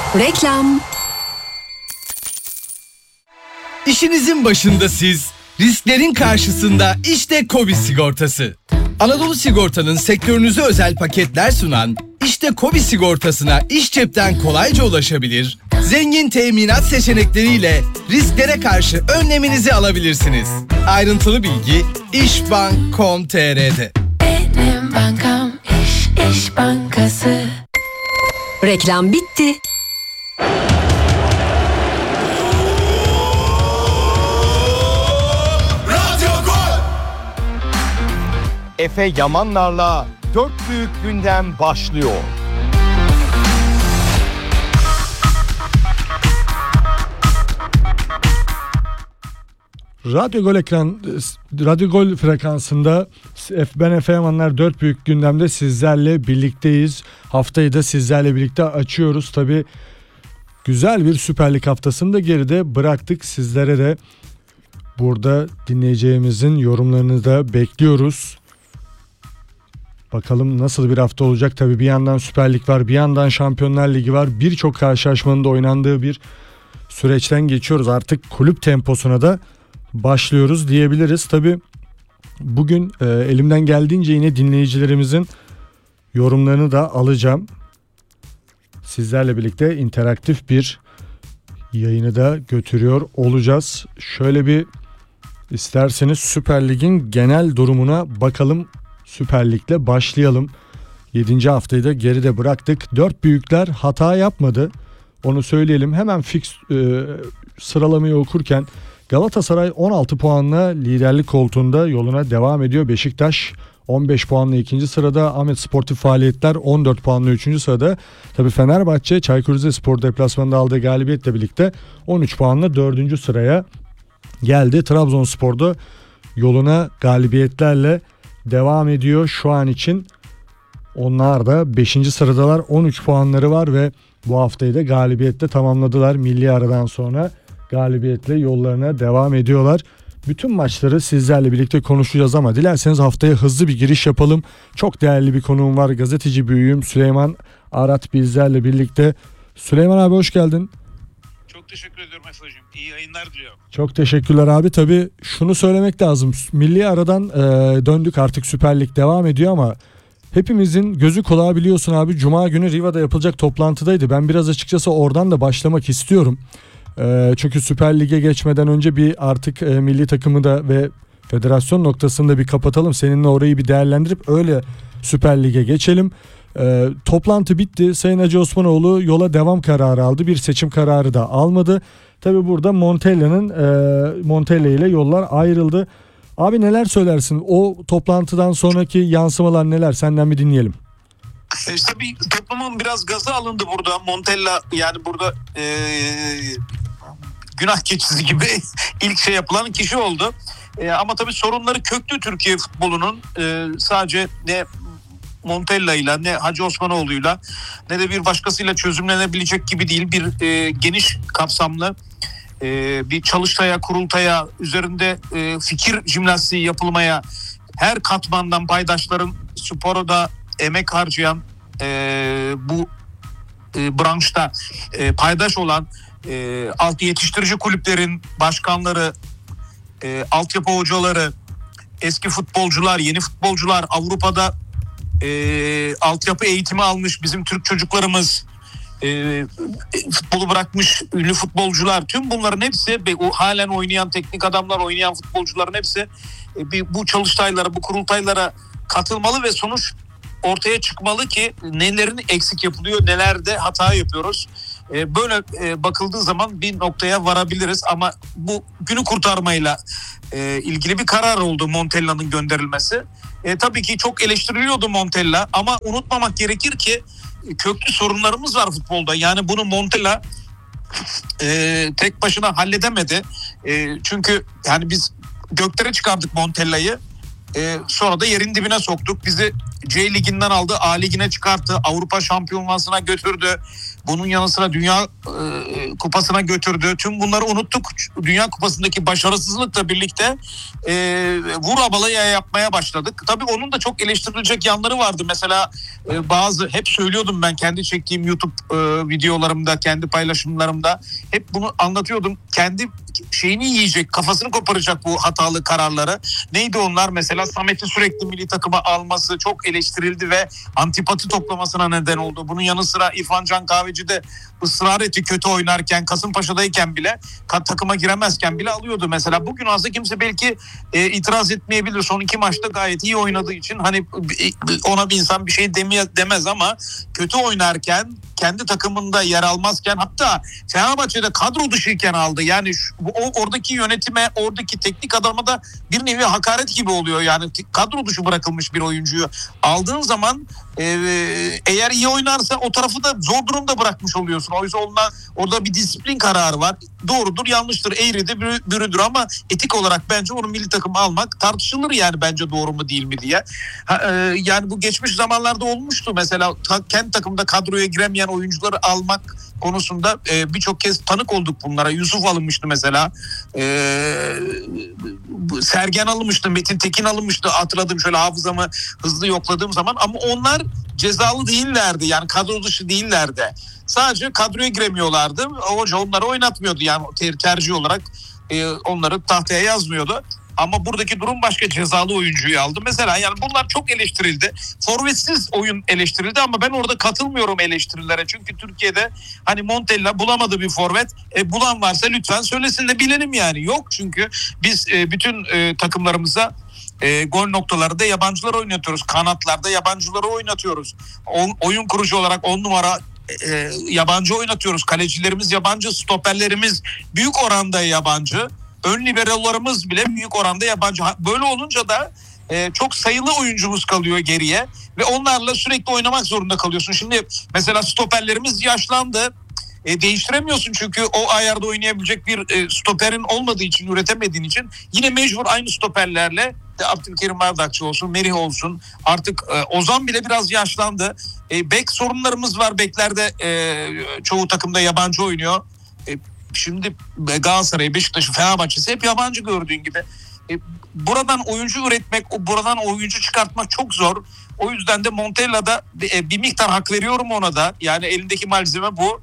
Reklam. İşinizin başında siz, risklerin karşısında işte KOBİ sigortası. Anadolu Sigorta'nın sektörünüze özel paketler sunan işte KOBİ sigortasına iş cepten kolayca ulaşabilir, zengin teminat seçenekleriyle risklere karşı önleminizi alabilirsiniz. Ayrıntılı bilgi işbank.com.tr'de. Benim bankam İş Bankası. Reklam bitti. Efe Yamanlar'la 4 büyük gündem başlıyor. Radyo Gol frekansında ben Efe Yamanlar 4 büyük gündemde sizlerle birlikteyiz. Haftayı da sizlerle birlikte açıyoruz. Tabii güzel bir Süper Lig haftasını da geride bıraktık. Sizlere de burada dinleyeceğimizin yorumlarını da bekliyoruz. Bakalım nasıl bir hafta olacak. Tabii bir yandan Süper Lig var, bir yandan Şampiyonlar Ligi var. Birçok karşılaşmanın da oynandığı bir süreçten geçiyoruz. Artık kulüp temposuna da başlıyoruz diyebiliriz. Tabii bugün elimden geldiğince yine dinleyicilerimizin yorumlarını da alacağım. Sizlerle birlikte interaktif bir yayını da götürüyor olacağız. Şöyle bir isterseniz Süper Lig'in genel durumuna bakalım. Süper Lig'le başlayalım. 7. haftayı da geride bıraktık. 4 büyükler hata yapmadı. Onu söyleyelim. Hemen fix sıralamayı okurken Galatasaray 16 puanla liderlik koltuğunda yoluna devam ediyor. Beşiktaş 15 puanla 2. sırada. Ahmet Sportif Faaliyetler 14 puanla 3. sırada. Tabii Fenerbahçe Çaykur Rizespor deplasmanında aldığı galibiyetle birlikte 13 puanla 4. sıraya geldi. Trabzonspor'da yoluna galibiyetlerle devam ediyor şu an için. Onlar da 5. sıradalar. 13 puanları var ve bu haftayı da galibiyetle tamamladılar. Milli aradan sonra galibiyetle yollarına devam ediyorlar. Bütün maçları sizlerle birlikte konuşacağız ama dilerseniz haftaya hızlı bir giriş yapalım. Çok değerli bir konuğum var. Gazeteci büyüğüm Süleyman Arat bizlerle birlikte. Süleyman abi hoş geldin. Çok teşekkür ediyorum Efe'cim. İyi yayınlar diliyorum. Çok teşekkürler abi. Tabii şunu söylemek lazım. Milli aradan döndük, artık Süper Lig devam ediyor ama hepimizin gözü kulağı biliyorsun abi. Cuma günü Riva'da yapılacak toplantıdaydı. Ben biraz açıkçası oradan da başlamak istiyorum. Çünkü Süper Lig'e geçmeden önce bir artık milli takımı da ve federasyon noktasını da bir kapatalım. Seninle orayı bir değerlendirip öyle Süper Lig'e geçelim. Toplantı bitti. Sayın Hacı Osmanoğlu yola devam kararı aldı. Bir seçim kararı da almadı. Tabii burada Montella ile yollar ayrıldı. Abi neler söylersin? O toplantıdan sonraki yansımalar neler? Senden bir dinleyelim. Tabii toplumun biraz gazı alındı burada. Montella yani burada günah keçisi gibi ilk yapılan kişi oldu. Ama tabii sorunları köklü Türkiye futbolunun. Sadece ne Montella ile ne Hacı Osmanoğlu'yla ne de bir başkasıyla çözümlenebilecek gibi değil. Bir geniş kapsamlı bir çalıştaya, kurultaya, üzerinde fikir jimnastiği yapılmaya, her katmandan paydaşların spora da emek harcayan bu branşta paydaş olan alt yetiştirici kulüplerin başkanları, altyapı hocaları, eski futbolcular, yeni futbolcular, Avrupa'da altyapı eğitimi almış bizim Türk çocuklarımız, futbolu bırakmış ünlü futbolcular, tüm bunların hepsi halen oynayan teknik adamlar, oynayan futbolcuların hepsi bu çalıştaylara, bu kurultaylara katılmalı ve sonuç ortaya çıkmalı ki nelerin eksik yapılıyor, nelerde hata yapıyoruz. Böyle bakıldığı zaman bir noktaya varabiliriz ama bu günü kurtarmayla ilgili bir karar oldu Montella'nın gönderilmesi. Tabii ki çok eleştiriliyordu Montella ama unutmamak gerekir ki köklü sorunlarımız var futbolda. Yani bunu Montella tek başına halledemedi. Çünkü yani biz göklere çıkardık Montella'yı. Sonra da yerin dibine soktuk. Bizi C Ligi'nden aldı, A Ligi'ne çıkarttı, Avrupa Şampiyonası'na götürdü. Bunun yanı sıra Dünya Kupası'na götürdü. Tüm bunları unuttuk. Dünya Kupası'ndaki başarısızlıkla birlikte vur abalaya yapmaya başladık. Tabii onun da çok eleştirilecek yanları vardı. Mesela hep söylüyordum ben kendi çektiğim YouTube videolarımda, kendi paylaşımlarımda hep bunu anlatıyordum. Kendi şeyini yiyecek, kafasını koparacak bu hatalı kararları. Neydi onlar? Mesela Samet'i sürekli milli takıma alması çok eleştirildi ve antipati toplamasına neden oldu. Bunun yanı sıra İrfan Can Kahveci de ısrar etti, kötü oynarken, Kasımpaşa'dayken bile takıma giremezken bile alıyordu mesela. Bugün aslında kimse belki itiraz etmeyebilir. Son 2 maçta gayet iyi oynadığı için hani ona bir insan bir şey demez ama kötü oynarken, kendi takımında yer almazken, hatta Fenerbahçe'de kadro dışıyken aldı. Yani oradaki yönetime, oradaki teknik adama da bir nevi hakaret gibi oluyor. Yani kadro dışı bırakılmış bir oyuncuyu aldığın zaman eğer iyi oynarsa o tarafı da zor durumda bırakmış oluyorsun. Oysa orada bir disiplin kararı var. Doğrudur, yanlıştır, eğridir, bürüdür ama etik olarak bence onu milli takıma almak tartışılır yani, bence doğru mu değil mi diye. Yani bu geçmiş zamanlarda olmuştu. Mesela kendi takımda kadroya giremeyen oyuncuları almak konusunda birçok kez tanık olduk bunlara. Yusuf alınmıştı mesela. Sergen alınmıştı, Metin Tekin alınmıştı. Hatırladım, şöyle hafızamı hızlı yokladığım zaman, ama onlar cezalı değillerdi. Yani kadro dışı değillerdi. Sadece kadroya giremiyorlardı. Hoca onları oynatmıyordu. Yani tercih olarak onları tahtaya yazmıyordu. Ama buradaki durum başka, cezalı oyuncuyu aldı. Mesela yani bunlar çok eleştirildi. Forvetsiz oyun eleştirildi ama ben orada katılmıyorum eleştirilere. Çünkü Türkiye'de hani Montella bulamadı bir forvet. Bulan varsa lütfen söylesin de bilelim yani. Yok, çünkü biz bütün takımlarımıza gol noktalarında yabancılar oynatıyoruz. Kanatlarda yabancıları oynatıyoruz. Oyun kurucu olarak 10 numara yabancı oynatıyoruz. Kalecilerimiz yabancı, stoperlerimiz büyük oranda yabancı. Ön liberolarımız bile büyük oranda yabancı. Böyle olunca da çok sayılı oyuncumuz kalıyor geriye ve onlarla sürekli oynamak zorunda kalıyorsun. Şimdi mesela stoperlerimiz yaşlandı. Değiştiremiyorsun çünkü o ayarda oynayabilecek bir stoperin olmadığı için, üretemediğin için yine mecbur aynı stoperlerle Abdülkerim Bardakçı olsun, Merih olsun, artık Ozan bile biraz yaşlandı. Bek sorunlarımız var. Beklerde çoğu takımda yabancı oynuyor. Şimdi Galatasaray, Beşiktaş, Fenerbahçe'si hep yabancı gördüğün gibi. Buradan oyuncu üretmek, buradan oyuncu çıkartmak çok zor. O yüzden de Montella'da bir miktar hak veriyorum ona da. Yani elindeki malzeme bu.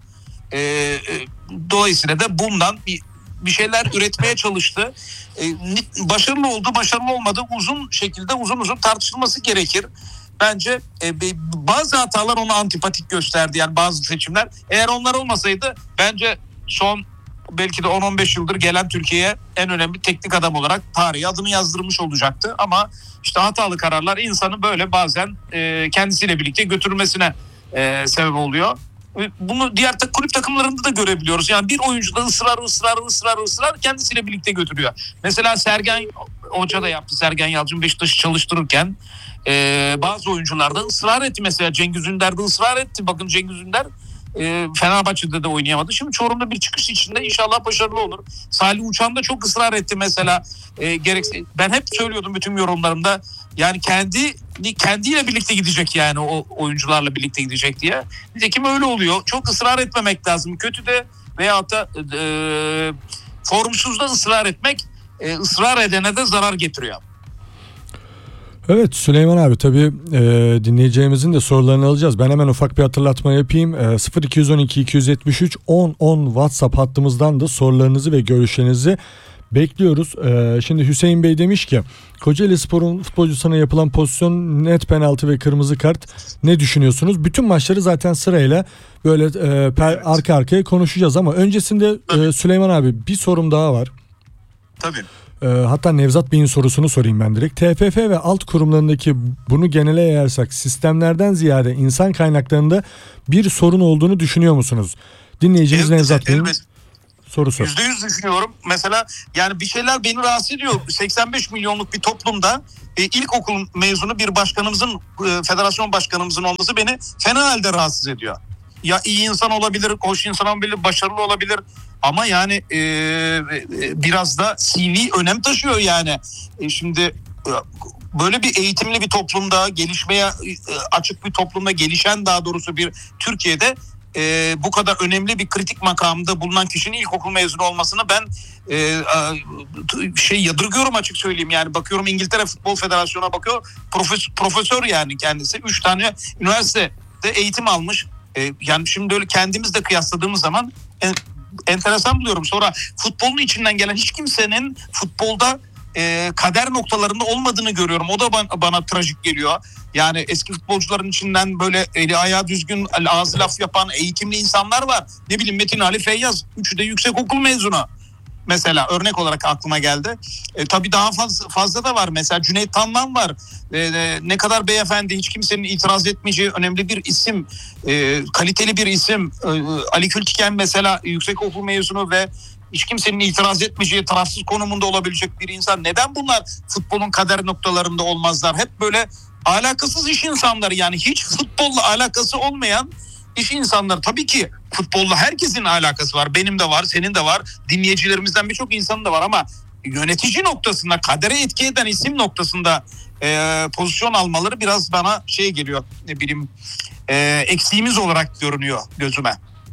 Dolayısıyla da bundan bir şeyler üretmeye çalıştı. Başarılı oldu, başarılı olmadı. Uzun tartışılması gerekir. Bence bazı hatalar ona antipatik gösterdi. Yani bazı seçimler. Eğer onlar olmasaydı bence son belki de 10-15 yıldır gelen Türkiye'ye en önemli teknik adam olarak tarihe adını yazdırmış olacaktı. Ama işte hatalı kararlar insanı böyle bazen kendisiyle birlikte götürmesine sebep oluyor. Bunu diğer kulüp takımlarında da görebiliyoruz. Yani bir oyuncu da ısrar kendisiyle birlikte götürüyor. Mesela Sergen Hoca da yaptı. Sergen Yalçın Beşiktaş'ı çalıştırırken bazı oyuncular da ısrar etti. Mesela Cengiz Ünder de ısrar etti. Bakın Cengiz Ünder Fenerbahçe'de de oynayamadı. Şimdi Çorum'da bir çıkış içinde inşallah başarılı olur. Salih Uçan da çok ısrar etti mesela. Ben hep söylüyordum bütün yorumlarımda. Yani kendiyle birlikte gidecek, yani o oyuncularla birlikte gidecek diye. Nitekim öyle oluyor. Çok ısrar etmemek lazım. Kötü de veyahut da formsuz da ısrar etmek ısrar edene de zarar getiriyor. Evet Süleyman abi, tabii dinleyeceğimizin de sorularını alacağız. Ben hemen ufak bir hatırlatma yapayım. 0212 273 10 WhatsApp hattımızdan da sorularınızı ve görüşlerinizi bekliyoruz. Şimdi Hüseyin Bey demiş ki Kocaelispor'un futbolcusuna yapılan pozisyon net penaltı ve kırmızı kart, ne düşünüyorsunuz? Bütün maçları zaten sırayla böyle arka arkaya konuşacağız ama öncesinde Süleyman abi bir sorum daha var. Tabii. Hatta Nevzat Bey'in sorusunu sorayım ben direkt. TFF ve alt kurumlarındaki, bunu genele yayarsak, sistemlerden ziyade insan kaynaklarında bir sorun olduğunu düşünüyor musunuz? Dinleyicimiz Nevzat Bey'in sorusu. %100 düşünüyorum. Mesela yani bir şeyler beni rahatsız ediyor. 85 milyonluk bir toplumda ilkokul mezunu bir başkanımızın, federasyon başkanımızın olması beni fena halde rahatsız ediyor. Ya iyi insan olabilir, hoş insan olabilir, başarılı olabilir. Ama yani biraz da CV önem taşıyor yani. Şimdi böyle bir eğitimli bir toplumda, gelişmeye açık bir toplumda, gelişen daha doğrusu bir Türkiye'de bu kadar önemli bir kritik makamda bulunan kişinin ilkokul mezunu olmasını ben yadırgıyorum, açık söyleyeyim. Yani bakıyorum İngiltere Futbol Federasyonu'na bakıyor, profesör yani kendisi 3 tane üniversitede eğitim almış. Yani şimdi öyle kendimizle kıyasladığımız zaman enteresan buluyorum. Sonra futbolun içinden gelen hiç kimsenin futbolda kader noktalarında olmadığını görüyorum. O da bana trajik geliyor. Yani eski futbolcuların içinden böyle eli ayağı düzgün, ağzı laf yapan eğitimli insanlar var. Ne bileyim Metin Ali, Feyyaz, üçü de yüksekokul mezunu. Mesela örnek olarak aklıma geldi. Tabii daha fazla da var. Mesela Cüneyt Tanman var. Ne kadar beyefendi, hiç kimsenin itiraz etmeyeceği önemli bir isim. Kaliteli bir isim. Ali Kültiken mesela yüksekokul mezunu ve hiç kimsenin itiraz etmeyeceği, tarafsız konumunda olabilecek bir insan. Neden bunlar futbolun kader noktalarında olmazlar? Hep böyle alakasız iş insanları, yani hiç futbolla alakası olmayan iş insanları. Tabii ki futbolla herkesin alakası var. Benim de var, senin de var. Dinleyicilerimizden birçok insanın da var ama yönetici noktasında, kadere etki eden isim noktasında pozisyon almaları biraz bana geliyor. Ne bileyim, eksiğimiz olarak görünüyor gözüme.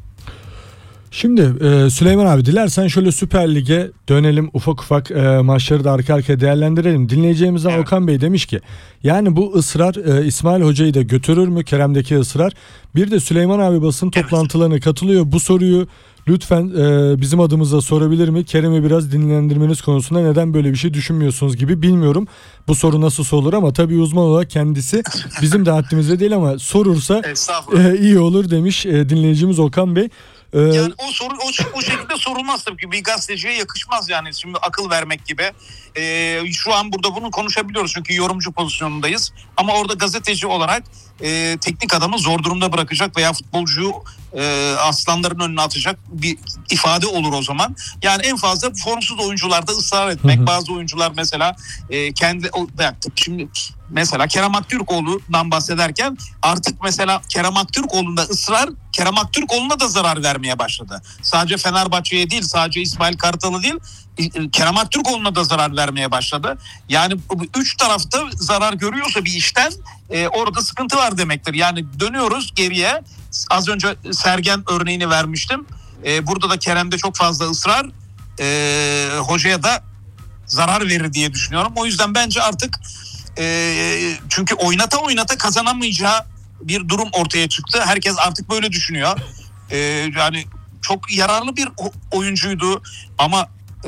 Şimdi Süleyman abi, dilersen şöyle Süper Lig'e dönelim, ufak ufak maçları da arka arkaya değerlendirelim. Dinleyeceğimizden evet. Okan Bey demiş ki yani bu ısrar İsmail Hoca'yı da götürür mü, Kerem'deki ısrar? Bir de Süleyman abi basın toplantılarına katılıyor. Bu soruyu lütfen bizim adımıza sorabilir mi? Kerem'i biraz dinlendirmeniz konusunda neden böyle bir şey düşünmüyorsunuz gibi, bilmiyorum. Bu soru nasıl sorulur ama tabii uzman olarak kendisi, bizim de haddimizde değil ama sorursa iyi olur demiş dinleyicimiz Okan Bey. Yani o soru o şekilde sorulmaz tabii ki, bir gazeteciye yakışmaz yani, şimdi akıl vermek gibi. Şu an burada bunu konuşabiliyoruz çünkü yorumcu pozisyonundayız ama orada gazeteci olarak teknik adamı zor durumda bırakacak veya futbolcuyu aslanların önüne atacak bir ifade olur o zaman. Yani en fazla formsuz oyuncularda ısrar etmek. Bazı oyuncular mesela şimdi mesela Kerem Aktürkoğlu'ndan bahsederken artık mesela Kerem Aktürkoğlu'nda ısrar Kerem Aktürkoğlu'na da zarar vermeye başladı. Sadece Fenerbahçe'ye değil, sadece İsmail Kartal'a değil, Kerem Aktürkoğlu'na da zarar vermeye başladı. Yani üç tarafta zarar görüyorsa bir işten orada sıkıntı var demektir. Yani dönüyoruz geriye. Az önce Sergen örneğini vermiştim. Burada da Kerem'de çok fazla ısrar hocaya da zarar verir diye düşünüyorum. O yüzden bence artık çünkü oynata kazanamayacağı bir durum ortaya çıktı. Herkes artık böyle düşünüyor. Yani çok yararlı bir oyuncuydu ama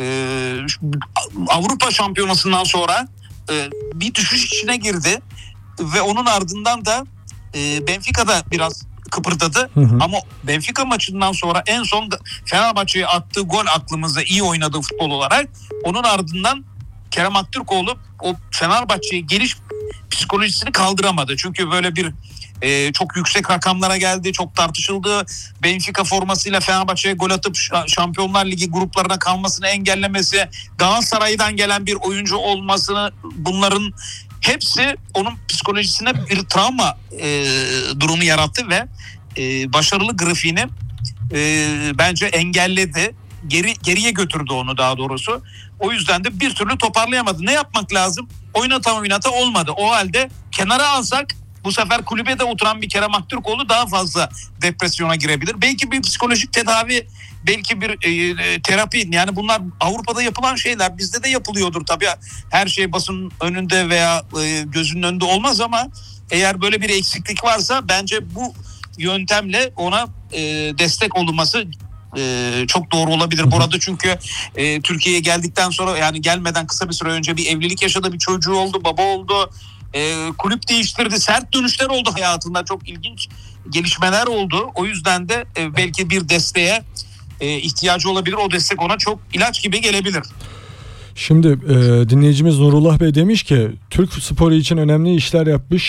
Avrupa Şampiyonası'ndan sonra bir düşüş içine girdi ve onun ardından da Benfica'da biraz kıpırdadı. Ama Benfica maçından sonra en son Fenerbahçe'ye attığı gol aklımızda, iyi oynadığı futbol olarak. Onun ardından Kerem Aktürkoğlu o Fenerbahçe'ye geliş psikolojisini kaldıramadı. Çünkü böyle bir çok yüksek rakamlara geldi, çok tartışıldı. Benfica formasıyla Fenerbahçe'ye gol atıp Şampiyonlar Ligi gruplarına kalmasını engellemesi, Galatasaray'dan gelen bir oyuncu olmasını, bunların hepsi onun psikolojisine bir travma durumu yarattı ve başarılı grafiğini bence engelledi. Geriye götürdü onu daha doğrusu. O yüzden de bir türlü toparlayamadı. Ne yapmak lazım? Oynata olmadı. O halde kenara alsak bu sefer kulübede oturan bir Kerem Aktürkoğlu daha fazla depresyona girebilir. Belki bir psikolojik tedavi, belki bir terapi, yani bunlar Avrupa'da yapılan şeyler, bizde de yapılıyordur tabii. Her şey basın önünde veya gözünün önünde olmaz ama eğer böyle bir eksiklik varsa bence bu yöntemle ona destek olunması çok doğru olabilir. Burada çünkü Türkiye'ye geldikten sonra, yani gelmeden kısa bir süre önce bir evlilik yaşadı, bir çocuğu oldu, baba oldu. Kulüp değiştirdi, sert dönüşler oldu hayatında, çok ilginç gelişmeler oldu. O yüzden de belki bir desteğe ihtiyacı olabilir. O destek ona çok ilaç gibi gelebilir. Şimdi dinleyicimiz Nurullah Bey demiş ki Türk sporu için önemli işler yapmış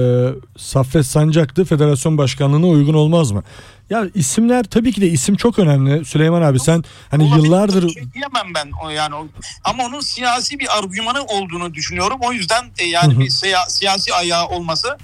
Saffet Sancak'tı, federasyon başkanlığına uygun olmaz mı? Ya isimler, tabii ki de isim çok önemli. Süleyman abi, sen hani yıllardır... Diyemem ben yani, ama onun siyasi bir argümanı olduğunu düşünüyorum. O yüzden yani bir siyasi ayağı olması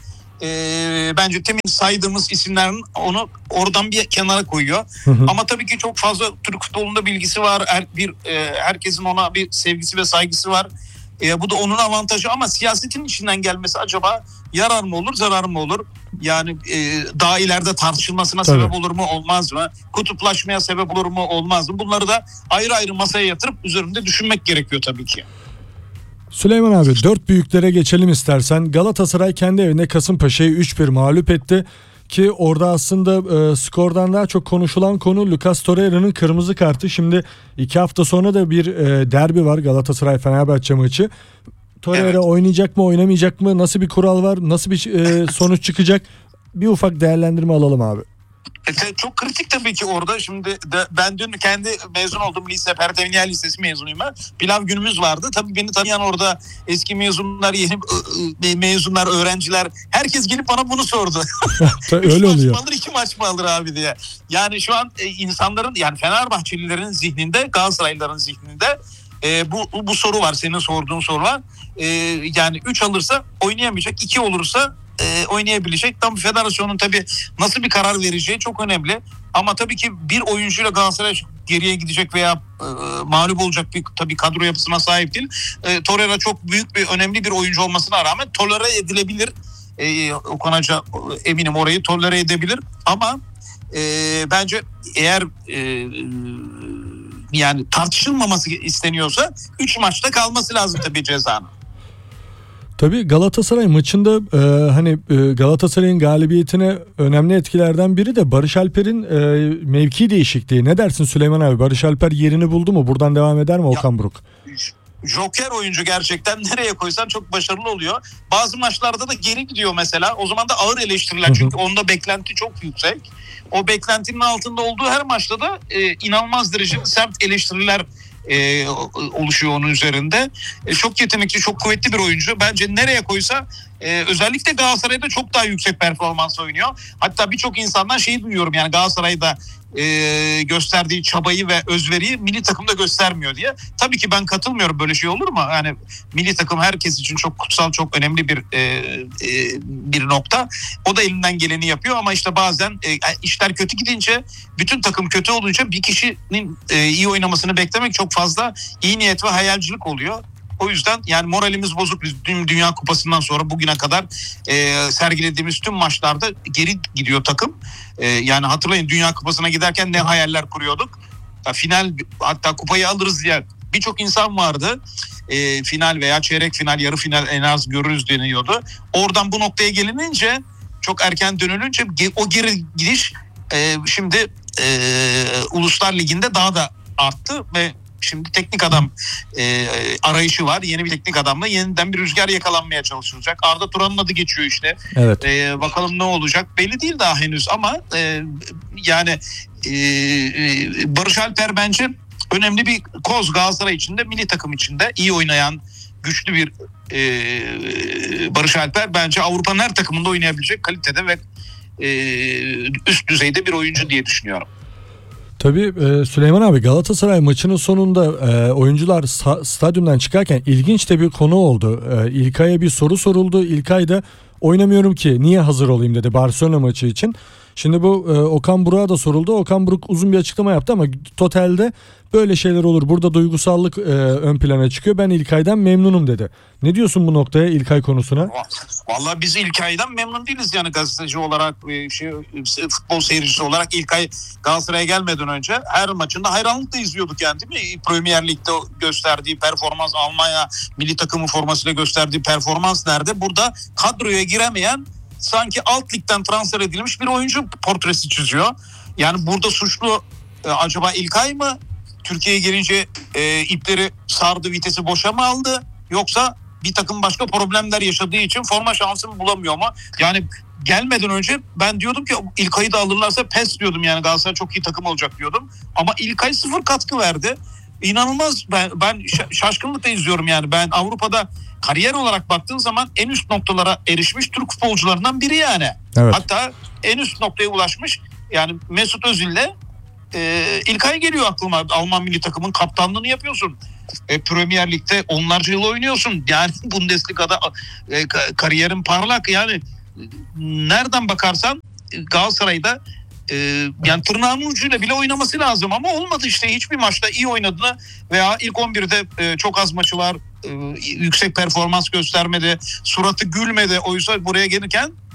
bence temin saydığımız isimlerin onu oradan bir kenara koyuyor. Ama tabii ki çok fazla Türk futbolunda bilgisi var. Herkesin ona bir sevgisi ve saygısı var. Bu da onun avantajı ama siyasetin içinden gelmesi acaba yarar mı olur, zarar mı olur? Yani daha ileride tartışılmasına Tabii. sebep olur mu olmaz mı? Kutuplaşmaya sebep olur mu olmaz mı? Bunları da ayrı ayrı masaya yatırıp üzerinde düşünmek gerekiyor tabii ki. Süleyman abi, 4 büyüklere geçelim istersen. Galatasaray kendi evinde Kasımpaşa'yı 3-1 mağlup etti. Ki orada aslında skordan daha çok konuşulan konu Lucas Torreira'nın kırmızı kartı. Şimdi 2 hafta sonra da bir derbi var, Galatasaray-Fenerbahçe maçı. Torreira Evet. oynayacak mı, oynamayacak mı? Nasıl bir kural var? Nasıl bir sonuç çıkacak? Bir ufak değerlendirme alalım abi. Çok kritik tabii ki orada. Şimdi ben dün kendi mezun olduğum lise, Pertevniyel Lisesi mezunuyum ben. Pilav günümüz vardı. Tabii beni tanıyan orada eski mezunlar, yeni mezunlar, öğrenciler, herkes gelip bana bunu sordu. Öyle Üç oluyor. maç mı alır, 2 maç mı alır abi diye. Yani şu an insanların, yani Fenerbahçelilerin zihninde, Galatasaraylıların zihninde bu soru var. Senin sorduğun soru var. Yani 3 alırsa oynayamayacak, 2 olursa oynayabilecek. Tam federasyonun tabii nasıl bir karar vereceği çok önemli. Ama tabii ki bir oyuncuyla Galatasaray geriye gidecek veya mağlup olacak bir tabii kadro yapısına sahip değil. Torreira çok büyük bir, önemli bir oyuncu olmasına rağmen tolere edilebilir. Okan Hoca eminim orayı tolere edebilir. Ama bence eğer yani tartışılmaması isteniyorsa 3 maçta kalması lazım tabii cezanın. Tabii Galatasaray maçında Galatasaray'ın galibiyetine önemli etkilerden biri de Barış Alper'in mevki değişikliği. Ne dersin Süleyman abi? Barış Alper yerini buldu mu? Buradan devam eder mi Okan Buruk? Joker oyuncu gerçekten, nereye koysan çok başarılı oluyor. Bazı maçlarda da geri gidiyor mesela. O zaman da ağır eleştiriler, çünkü onda beklenti çok yüksek. O beklentinin altında olduğu her maçta da inanılmaz derecede sert eleştiriler oluşuyor onun üzerinde. Çok yetenekli, çok kuvvetli bir oyuncu. Bence nereye koysa özellikle Galatasaray'da çok daha yüksek performans oynuyor. Hatta birçok insandan şeyi duyuyorum, yani Galatasaray'da gösterdiği çabayı ve özveriyi milli takımda göstermiyor diye. Tabii ki ben katılmıyorum, böyle şey olur mu? Yani milli takım herkes için çok kutsal, çok önemli bir nokta. O da elinden geleni yapıyor ama işte bazen işler kötü gidince, bütün takım kötü olunca bir kişinin iyi oynamasını beklemek çok fazla iyi niyet ve hayalcilik oluyor. O yüzden yani moralimiz bozuk. Biz Dünya Kupası'ndan sonra bugüne kadar sergilediğimiz tüm maçlarda geri gidiyor takım. Yani hatırlayın, Dünya Kupası'na giderken ne hayaller kuruyorduk. Final, hatta kupayı alırız diye birçok insan vardı. Final veya çeyrek final, yarı final en az görürüz deniyordu. Oradan bu noktaya gelinince, çok erken dönülünce o geri gidiş şimdi Uluslar Ligi'nde daha da arttı ve şimdi teknik adam arayışı var. Yeni bir teknik adamla yeniden bir rüzgar yakalanmaya çalışılacak. Arda Turan'ın adı geçiyor işte. Evet. Bakalım ne olacak? Belli değil daha henüz ama yani Barış Alper bence önemli bir koz Galatasaray içinde, milli takım içinde iyi oynayan, güçlü bir Barış Alper bence Avrupa'nın her takımında oynayabilecek kalitede ve üst düzeyde bir oyuncu diye düşünüyorum. Tabii Süleyman abi, Galatasaray maçının sonunda oyuncular stadyumdan çıkarken ilginç de bir konu oldu. İlkay'a bir soru soruldu. İlkay da oynamıyorum ki, niye hazır olayım dedi Barcelona maçı için. Şimdi bu Okan Buruk'a da soruldu. Okan Buruk uzun bir açıklama yaptı ama totalde böyle şeyler olur, burada duygusallık ön plana çıkıyor, ben İlkay'dan memnunum dedi. Ne diyorsun bu noktaya, İlkay konusuna? Vallahi biz İlkay'dan memnun değiliz yani, gazeteci olarak, futbol seyircisi olarak. İlkay Galatasaray'a gelmeden önce her maçında hayranlıkla izliyorduk yani, değil mi? Premier Lig'de gösterdiği performans, Almanya milli takımı formasıyla gösterdiği performans nerede? Burada kadroya giremeyen, sanki alt ligden transfer edilmiş bir oyuncu portresi çiziyor. Yani burada suçlu acaba İlkay mı? Türkiye'ye gelince ipleri sardı, vitesi boşa mı aldı? Yoksa bir takım başka problemler yaşadığı için forma şansını bulamıyor mu? Yani gelmeden önce ben diyordum ki İlkay'ı da alırlarsa pes diyordum, yani Galatasaray çok iyi takım olacak diyordum. Ama İlkay 0 katkı verdi. İnanılmaz, ben şaşkınlıkla izliyorum yani. Ben Avrupa'da kariyer olarak baktığın zaman en üst noktalara erişmiş Türk futbolcularından biri yani. Evet. Hatta en üst noktaya ulaşmış yani Mesut Özil'le İlkay geliyor aklıma. Alman milli takımın kaptanlığını yapıyorsun. Premier Lig'de onlarca yıl oynuyorsun. Yani Bundesliga'da kariyerin parlak. Yani nereden bakarsan Galatasaray'da yani tırnağının ucuyla bile oynaması lazım ama olmadı işte. Hiçbir maçta iyi oynadığını veya ilk 11'de çok az maçı var, yüksek performans göstermedi, suratı gülmedi. Oysa buraya gelirken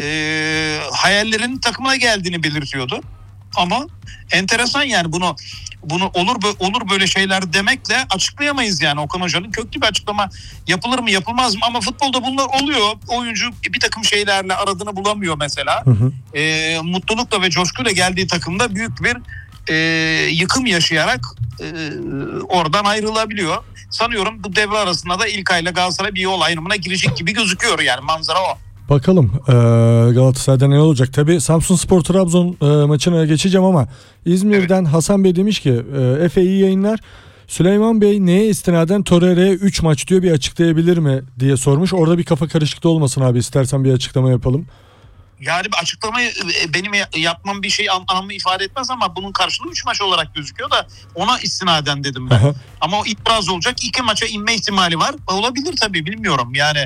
hayallerinin takımına geldiğini belirtiyordu. Ama enteresan yani bunu olur böyle şeyler demekle açıklayamayız yani. Okan Hoca'nın köklü bir açıklama yapılır mı yapılmaz mı, ama futbolda bunlar oluyor. Oyuncu bir takım şeylerle aradığını bulamıyor mesela. Mutlulukla ve coşkuyla geldiği takımda büyük bir yıkım yaşayarak oradan ayrılabiliyor. Sanıyorum bu devre arasında da İlkay ile Galatasaray bir yol ayrımına girecek gibi gözüküyor, yani manzara o. Bakalım Galatasaray'da ne olacak? Tabii Samsunspor Trabzon maçına geçeceğim ama İzmir'den Hasan Bey demiş ki Efe iyi yayınlar. Süleyman Bey neye istinaden Torreira'ya 3 maç diyor, bir açıklayabilir mi diye sormuş. Orada bir kafa karışıklığı olmasın abi, istersen bir açıklama yapalım. Yani bir açıklamayı benim yapmam bir şey anlamı ifade etmez ama bunun karşılığı 3 maç olarak gözüküyor da ona istinaden dedim ben. Aha. Ama o itiraz olacak. 2 maça inme ihtimali var. Olabilir tabii, bilmiyorum. Yani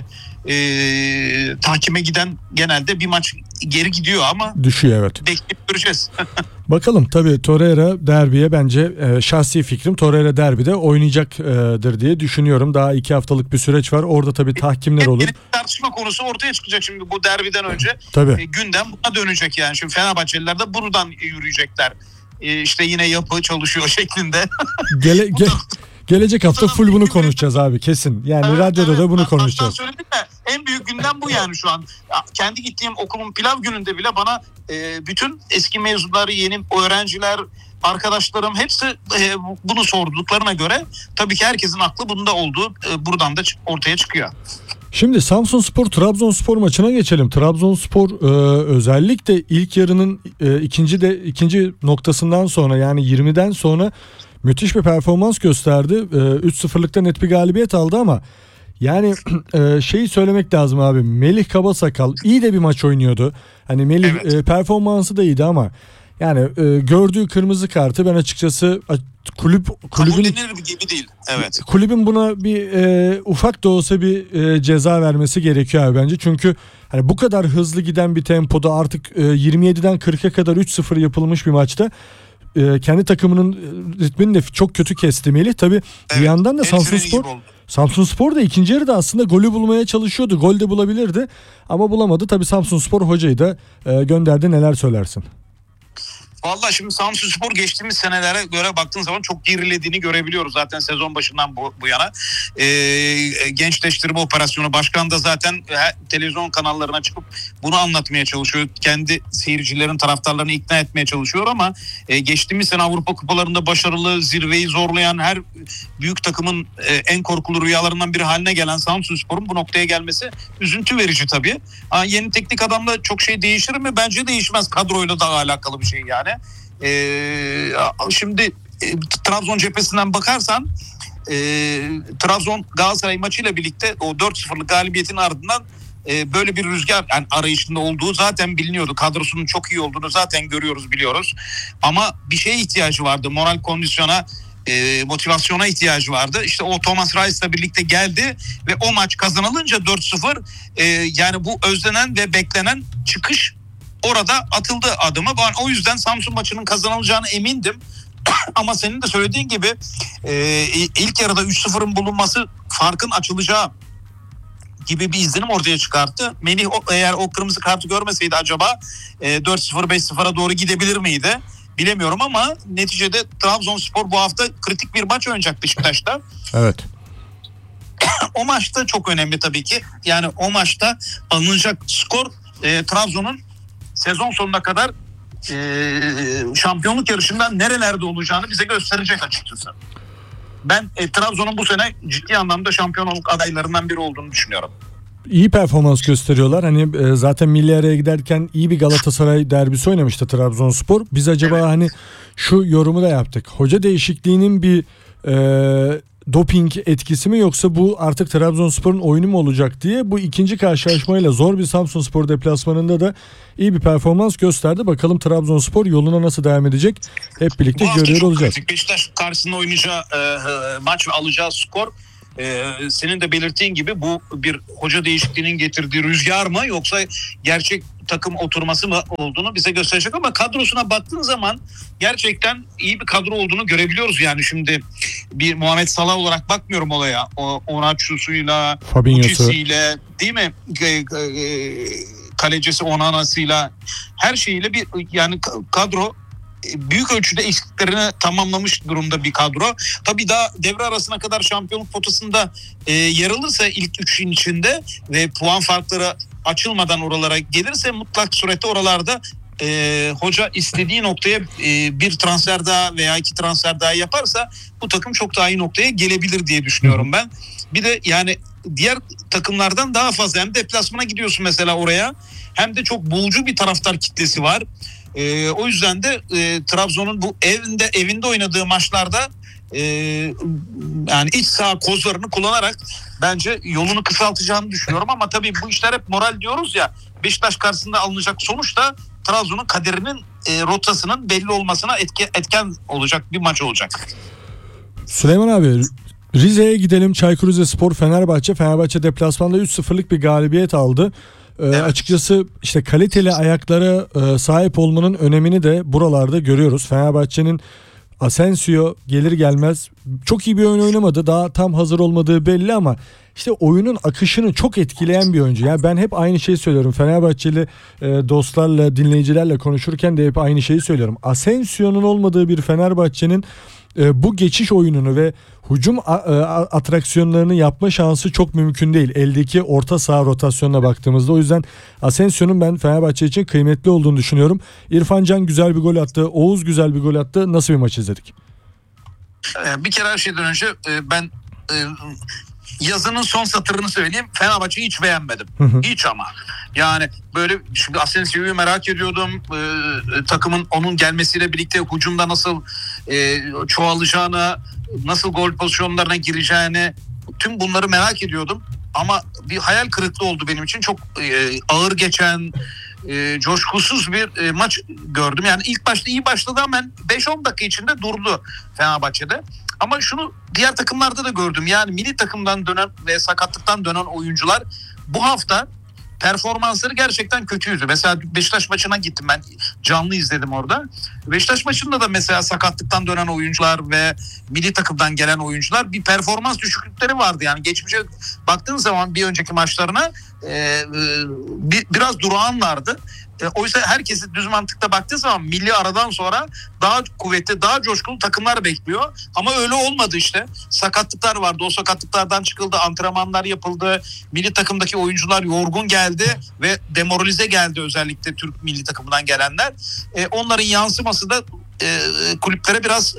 tahkime giden genelde bir maç geri gidiyor ama düşüyor, evet. Bekleyip göreceğiz. Bakalım tabii Torreira derbiye bence şahsi fikrim Torreira derbide oynayacaktır diye düşünüyorum. Daha 2 haftalık bir süreç var. Orada tabii tahkimler olur. Tartışma konusu ortaya çıkacak şimdi bu derbiden önce. Tabii. Gündem buna dönecek yani. Şimdi Fenerbahçeliler de buradan yürüyecekler. İşte yine yapı çalışıyor şeklinde. Gelecek hafta full bunu konuşacağız abi, kesin. Yani evet, radyoda da bunu konuşacağız. Söyledik de en büyük gündem bu yani şu an. Kendi gittiğim okulun pilav gününde bile bana bütün eski mezunları, yeni öğrenciler, arkadaşlarım hepsi bunu sorduklarına göre tabii ki herkesin aklı bunda olduğu buradan da ortaya çıkıyor. Şimdi Samsunspor Trabzonspor maçına geçelim. Trabzonspor özellikle ilk yarının ikinci noktasından sonra, yani 20'den sonra müthiş bir performans gösterdi. 3-0'lıkta net bir galibiyet aldı ama yani şeyi söylemek lazım abi. Melih Kabasakal iyi de bir maç oynuyordu. Hani Melih performansı da iyiydi ama yani gördüğü kırmızı kartı ben açıkçası kulübün kabullenir gibi değil. Evet. Kulübün buna bir ufak da olsa bir ceza vermesi gerekiyor abi bence. Çünkü hani bu kadar hızlı giden bir tempoda artık 27'den 40'a kadar 3-0 yapılmış bir maçta kendi takımının ritmini de çok kötü kesti Melih. Tabii bir yandan da Samsunspor da ikinci yarıda aslında golü bulmaya çalışıyordu. Gol de bulabilirdi ama bulamadı. Tabii Samsunspor hocayı da gönderdi. Neler söylersin? Vallahi şimdi Samsunspor geçtiğimiz senelere göre baktığın zaman çok gerilediğini görebiliyoruz zaten sezon başından bu yana. Gençleştirme operasyonu, başkan da zaten televizyon kanallarına çıkıp bunu anlatmaya çalışıyor. Kendi seyircilerin, taraftarlarını ikna etmeye çalışıyor ama geçtiğimiz sene Avrupa kupalarında başarılı, zirveyi zorlayan, her büyük takımın en korkulu rüyalarından biri haline gelen Samsunspor'un bu noktaya gelmesi üzüntü verici tabii. Yeni teknik adamla çok şey değişir mi? Bence değişmez. Kadroyla da alakalı bir şey yani. Şimdi Trabzon cephesinden bakarsan Trabzon Galatasaray maçıyla birlikte o 4-0'lık galibiyetin ardından böyle bir rüzgar yani arayışında olduğu zaten biliniyordu. Kadrosunun çok iyi olduğunu zaten görüyoruz, biliyoruz. Ama bir şeye ihtiyacı vardı. Moral kondisyona, motivasyona ihtiyacı vardı. İşte o Thomas Reis'le birlikte geldi ve o maç kazanılınca 4-0 yani bu özlenen ve beklenen çıkış orada atıldı adımı. Ben o yüzden Samsun maçının kazanılacağını emindim. Ama senin de söylediğin gibi ilk yarıda 3-0'ın bulunması farkın açılacağı gibi bir izlenim ortaya çıkarttı. Melih eğer o kırmızı kartı görmeseydi acaba 4-0 5-0'a doğru gidebilir miydi? Bilemiyorum ama neticede Trabzonspor bu hafta kritik bir maç oynayacak Beşiktaş'ta. Evet. O maçta çok önemli tabii ki. Yani o maçta alınacak skor Trabzon'un sezon sonuna kadar şampiyonluk yarışından nerelerde olacağını bize gösterecek açıkçası. Ben Trabzon'un bu sene ciddi anlamda şampiyonluk adaylarından biri olduğunu düşünüyorum. İyi performans gösteriyorlar. Hani zaten milli araya giderken iyi bir Galatasaray derbisi oynamıştı Trabzonspor. Biz acaba hani şu yorumu da yaptık. Hoca değişikliğinin bir doping etkisi mi, yoksa bu artık Trabzonspor'un oyunu mu olacak diye bu ikinci karşılaşmayla zor bir Samsunspor deplasmanında da iyi bir performans gösterdi. Bakalım Trabzonspor yoluna nasıl devam edecek? Hep birlikte görüyor olacağız. Beşiktaş karşısında oynayacağı maç ve alacağı skor senin de belirttiğin gibi bu bir hoca değişikliğinin getirdiği rüzgar mı yoksa gerçek takım oturması mı olduğunu bize gösterecek ama kadrosuna baktığın zaman gerçekten iyi bir kadro olduğunu görebiliyoruz. Yani şimdi bir Muhammed Salah olarak bakmıyorum olaya. Onaçu'suyla, Uçisi'yle değil mi? kalecisi Onana'sıyla her şeyiyle bir yani kadro büyük ölçüde eksiklerini tamamlamış durumda bir kadro. Tabii daha devre arasına kadar şampiyonluk potasında yer alırsa ilk 3'ün içinde ve puan farkları açılmadan oralara gelirse mutlak surette oralarda hoca istediği noktaya bir transfer daha veya 2 transfer daha yaparsa bu takım çok daha iyi noktaya gelebilir diye düşünüyorum ben. Bir de yani diğer takımlardan daha fazla hem deplasmana gidiyorsun mesela oraya hem de çok bulucu bir taraftar kitlesi var. O yüzden de Trabzon'un bu evinde oynadığı maçlarda yani iç saha kozlarını kullanarak bence yolunu kısaltacağını düşünüyorum ama tabii bu işler hep moral diyoruz ya. Beşiktaş karşısında alınacak sonuç da Trabzon'un kaderinin rotasının belli olmasına etken olacak bir maç olacak. Süleyman abi, Rize'ye gidelim. Çaykur Rizespor Fenerbahçe deplasmanda 3-0'lık bir galibiyet aldı. Evet. Açıkçası işte kaliteli ayaklara sahip olmanın önemini de buralarda görüyoruz. Fenerbahçe'nin Asensio gelir gelmez çok iyi bir oyun oynamadı. Daha tam hazır olmadığı belli ama işte oyunun akışını çok etkileyen bir oyuncu. Yani ben hep aynı şeyi söylüyorum. Fenerbahçeli dostlarla, dinleyicilerle konuşurken de hep aynı şeyi söylüyorum. Asensio'nun olmadığı bir Fenerbahçe'nin bu geçiş oyununu ve hücum atraksiyonlarını yapma şansı çok mümkün değil. Eldeki orta saha rotasyonuna baktığımızda. O yüzden Asensio'nun ben Fenerbahçe için kıymetli olduğunu düşünüyorum. İrfan Can güzel bir gol attı. Oğuz güzel bir gol attı. Nasıl bir maç izledik? Bir kere her şeyden önce ben yazının son satırını söyleyeyim. Fenerbahçe'yi hiç beğenmedim. Hiç ama. Yani böyle şimdi Asensio'yu merak ediyordum. Takımın onun gelmesiyle birlikte hücumda nasıl çoğalacağını, nasıl gol pozisyonlarına gireceğini, tüm bunları merak ediyordum. Ama bir hayal kırıklığı oldu benim için. Çok ağır geçen, coşkusuz bir maç gördüm. Yani ilk başta iyi başladı ama 5-10 dakika içinde durdu Fenerbahçe'de. Ama şunu diğer takımlarda da gördüm. Yani milli takımdan dönen ve sakatlıktan dönen oyuncular bu hafta performansları gerçekten kötüydü. Mesela Beşiktaş maçına gittim ben. Canlı izledim orada. Beşiktaş maçında da mesela sakatlıktan dönen oyuncular ve milli takımdan gelen oyuncular bir performans düşüklükleri vardı. Yani geçmişe baktığın zaman bir önceki maçlarına biraz durağanlardı. Oysa herkesi düz mantıkta baktığı zaman milli aradan sonra daha kuvvetli, daha coşkulu takımlar bekliyor. Ama öyle olmadı işte. Sakatlıklar vardı. O sakatlıklardan çıkıldı. Antrenmanlar yapıldı. Milli takımdaki oyuncular yorgun geldi ve demoralize geldi, özellikle Türk milli takımından gelenler. Onların yansıması da kulüplere biraz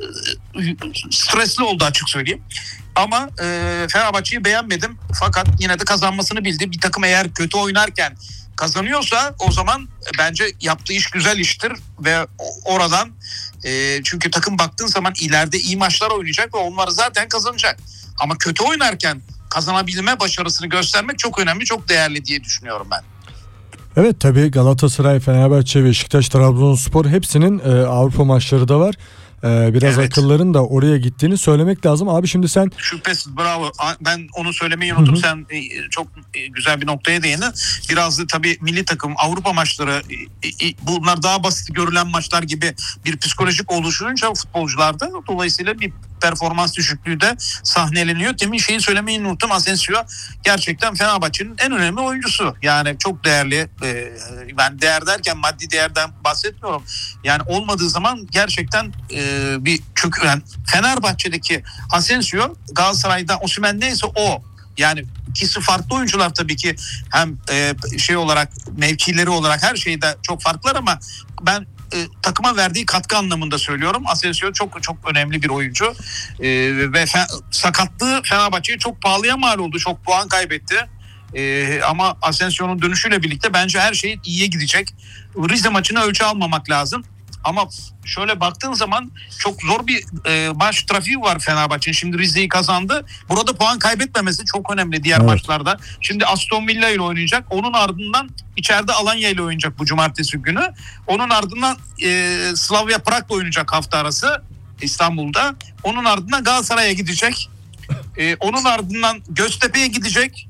stresli oldu, açık söyleyeyim. Ama Fenerbahçe'yi beğenmedim. Fakat yine de kazanmasını bildi. Bir takım eğer kötü oynarken kazanıyorsa o zaman bence yaptığı iş güzel iştir ve oradan çünkü takım baktığın zaman ileride iyi maçlar oynayacak ve onları zaten kazanacak. Ama kötü oynarken kazanabilme başarısını göstermek çok önemli, çok değerli diye düşünüyorum ben. Evet, tabii Galatasaray, Fenerbahçe, Beşiktaş, Trabzonspor hepsinin Avrupa maçları da var. Biraz Evet. akılların da oraya gittiğini söylemek lazım. Abi şimdi sen... Şüphesiz, bravo. Ben onu söylemeyi unuttum. Sen çok güzel bir noktaya değindin. Biraz da tabii milli takım, Avrupa maçları, bunlar daha basit görülen maçlar gibi bir psikolojik oluşunca futbolcularda, dolayısıyla bir performans düşüklüğü de sahneleniyor. Demin şeyi söylemeyi unuttum. Asensio gerçekten Fenerbahçe'nin en önemli oyuncusu. Yani çok değerli. Ben değer derken maddi değerden bahsetmiyorum. Yani olmadığı zaman gerçekten bir çökülen, Fenerbahçe'deki Asensio, Galatasaray'da Osimhen neyse o. Yani ikisi farklı oyuncular tabii ki, hem şey olarak, mevkileri olarak her şeyde çok farklılar ama ben takıma verdiği katkı anlamında söylüyorum. Asensio çok çok önemli bir oyuncu ve sakatlığı Fenerbahçe'ye çok pahalıya mal oldu. Çok puan kaybetti. Ama Asensio'nun dönüşüyle birlikte bence her şey iyiye gidecek. Rize maçına ölçü almamak lazım. Ama şöyle baktığın zaman çok zor bir maç trafiği var Fenerbahçe'nin. Şimdi Rize'yi kazandı. Burada puan kaybetmemesi çok önemli diğer maçlarda. Şimdi Aston Villa ile oynayacak. Onun ardından içeride Alanya ile oynayacak bu cumartesi günü. Onun ardından Slavia Prag'la oynayacak hafta arası İstanbul'da. Onun ardından Galatasaray'a gidecek. Onun ardından Göztepe'ye gidecek.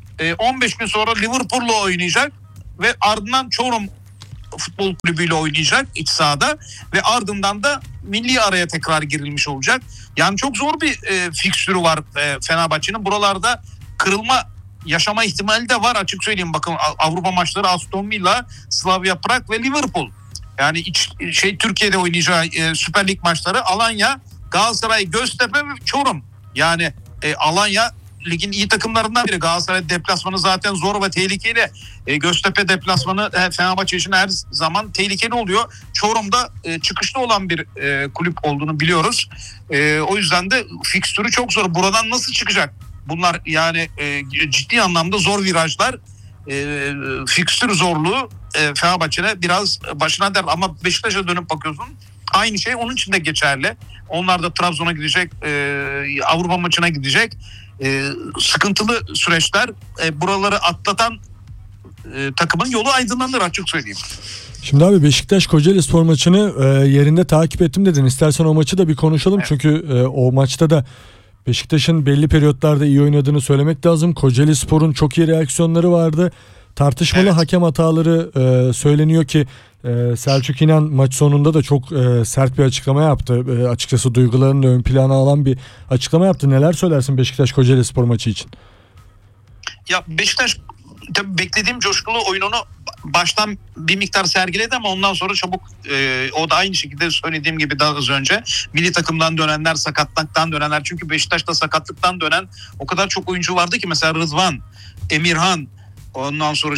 15 gün sonra Liverpool'la oynayacak. Ve ardından Çorum Futbol Kulübü'yle oynayacak iç sahada ve ardından da milli araya tekrar girilmiş olacak. Yani çok zor bir fikstürü var Fenerbahçe'nin. Buralarda kırılma yaşama ihtimali de var, açık söyleyeyim. Bakın Avrupa maçları Aston Villa, Slavia Prag ve Liverpool. Yani Türkiye'de oynayacağı Süper Lig maçları Alanya, Galatasaray, Göztepe ve Çorum. Yani Alanya ligin iyi takımlarından biri. Galatasaray deplasmanı zaten zor ve tehlikeli. Göztepe deplasmanı Fenerbahçe için her zaman tehlikeli oluyor. Çorum'da çıkışta olan bir kulüp olduğunu biliyoruz. O yüzden de fikstürü çok zor. Buradan nasıl çıkacak? Bunlar yani ciddi anlamda zor virajlar. Fikstür zorluğu Fenerbahçe'ne biraz başına der. Ama Beşiktaş'a dönüp bakıyorsun, aynı şey onun için de geçerli. Onlar da Trabzon'a gidecek, Avrupa maçına gidecek. Sıkıntılı süreçler. Buraları atlatan takımın yolu aydınlanır, açık söyleyeyim. Şimdi abi Beşiktaş Kocaelispor maçını yerinde takip ettim dedin. İstersen o maçı da bir konuşalım. Evet. Çünkü o maçta da Beşiktaş'ın belli periyotlarda iyi oynadığını söylemek lazım. Kocaelispor'un çok iyi reaksiyonları vardı. Tartışmalı hakem hataları söyleniyor ki Selçuk İnan maç sonunda da çok sert bir açıklama yaptı. Açıkçası duygularını ön plana alan bir açıklama yaptı. Neler söylersin Beşiktaş Kocaelispor maçı için? Ya Beşiktaş tabii beklediğim coşkulu oyununu baştan bir miktar sergiledi ama ondan sonra çabuk o da aynı şekilde söylediğim gibi daha az önce milli takımdan dönenler, sakatlıktan dönenler, çünkü Beşiktaş'ta sakatlıktan dönen o kadar çok oyuncu vardı ki, mesela Rıdvan, Emirhan, ondan sonra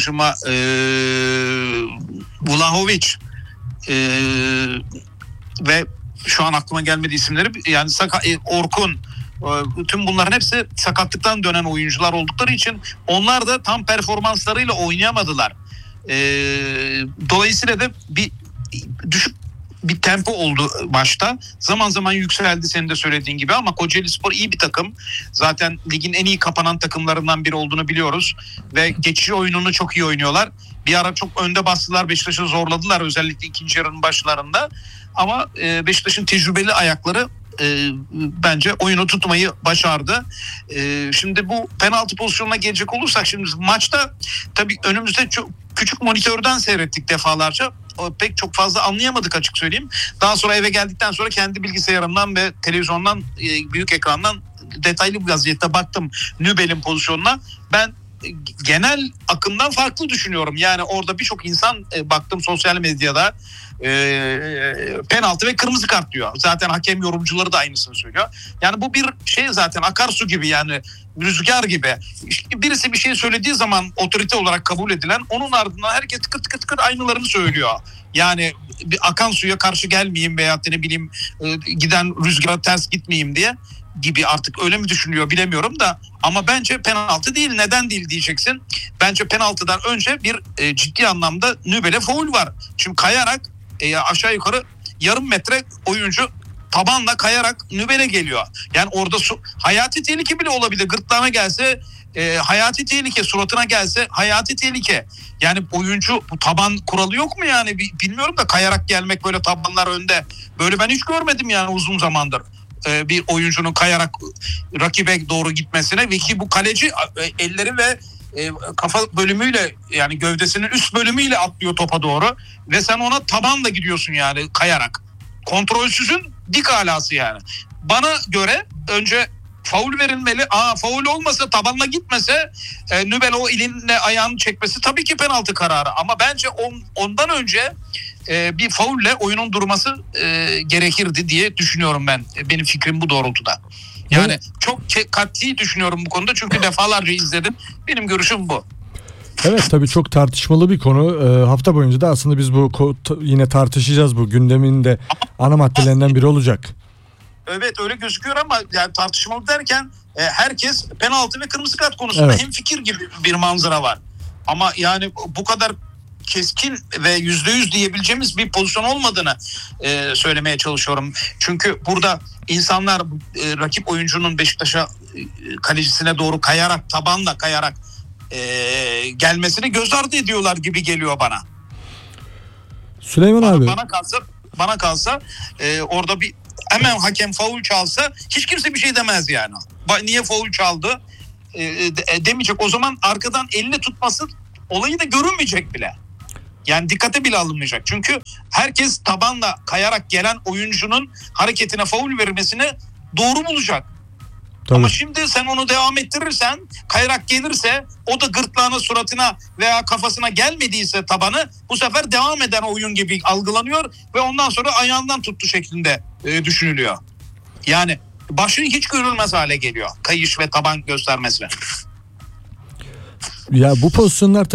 Vlahovic ve şu an aklıma gelmedi isimleri, yani Orkun, tüm bunların hepsi sakatlıktan dönen oyuncular oldukları için onlar da tam performanslarıyla oynayamadılar. Dolayısıyla da bir düşük bir tempo oldu maçta. Zaman zaman yükseldi senin de söylediğin gibi ama Kocaelispor iyi bir takım. Zaten ligin en iyi kapanan takımlarından biri olduğunu biliyoruz. Ve geçici oyununu çok iyi oynuyorlar. Bir ara çok önde bastılar, Beşiktaş'ı zorladılar özellikle ikinci yarının başlarında. Ama Beşiktaş'ın tecrübeli ayakları bence oyunu tutmayı başardı. Şimdi bu penaltı pozisyonuna gelecek olursak, şimdi maçta tabii önümüzde çok küçük monitörden seyrettik defalarca. Pek çok fazla anlayamadık, açık söyleyeyim. Daha sonra eve geldikten sonra kendi bilgisayarımdan ve televizyondan, büyük ekrandan detaylı bir vaziyette baktım Nübel'in pozisyonuna. Ben genel akımdan farklı düşünüyorum. Yani orada birçok insan baktım sosyal medyada penaltı ve kırmızı kart diyor. Zaten hakem yorumcuları da aynısını söylüyor. Yani bu bir şey, zaten akarsu gibi, yani rüzgar gibi. Birisi bir şey söylediği zaman otorite olarak kabul edilen, onun ardından herkes tıkır tıkır tıkır aynılarını söylüyor. Yani bir akan suya karşı gelmeyeyim veya ne bileyim giden rüzgara ters gitmeyeyim diye gibi, artık öyle mi düşünüyor bilemiyorum da, ama bence penaltı değil. Neden değil diyeceksin. Bence penaltıdan önce bir ciddi anlamda Nübel'e faul var. Çünkü kayarak aşağı yukarı yarım metre oyuncu tabanla kayarak Nübel'e geliyor. Yani orada hayati tehlike bile olabilir. Gırtlağına gelse hayati tehlike, suratına gelse hayati tehlike. Yani oyuncu, bu taban kuralı yok mu yani? Bilmiyorum da kayarak gelmek, böyle tabanlar önde. Böyle ben hiç görmedim yani uzun zamandır. Bir oyuncunun kayarak rakibe doğru gitmesine, ve ki bu kaleci elleri ve kafa bölümüyle, yani gövdesinin üst bölümüyle atlıyor topa doğru ve sen ona tabanla gidiyorsun yani kayarak. Kontrolsüzün dik alası yani. Bana göre önce faul verilmeli. Faul olmasa, tabanla gitmese, Nübel o elinle ayağını çekmesi tabii ki penaltı kararı. Ama bence ondan önce bir faulle oyunun durması gerekirdi diye düşünüyorum ben. Benim fikrim bu doğrultuda. Yani çok kat'i düşünüyorum bu konuda, çünkü defalarca izledim. Benim görüşüm bu. Evet, tabii çok tartışmalı bir konu. Hafta boyunca da aslında biz bu yine tartışacağız, bu gündemin de ana maddelerinden biri olacak. Evet, öyle gözüküyor ama yani tartışmalı derken herkes penaltı ve kırmızı kart konusunda hemfikir gibi bir manzara var. Ama yani bu kadar keskin ve %100 diyebileceğimiz bir pozisyon olmadığını söylemeye çalışıyorum. Çünkü burada insanlar rakip oyuncunun Beşiktaş'a kalecisine doğru kayarak, tabanla kayarak gelmesini göz ardı ediyorlar gibi geliyor bana. Süleyman abi. Bana kalsa orada bir hemen hakem faul çalsa hiç kimse bir şey demez yani. Niye faul çaldı demeyecek. O zaman arkadan elini tutması olayı da görünmeyecek bile. Yani dikkate bile alınmayacak. Çünkü herkes tabanla kayarak gelen oyuncunun hareketine faul verilmesini doğru bulacak. Tabii. Ama şimdi sen onu devam ettirirsen, kayrak gelirse, o da gırtlağına, suratına veya kafasına gelmediyse tabanı, bu sefer devam eden oyun gibi algılanıyor ve ondan sonra ayağından tuttu şeklinde düşünülüyor. Yani başı hiç görülmez hale geliyor kayış ve taban göstermesi. Ya bu pozisyonlar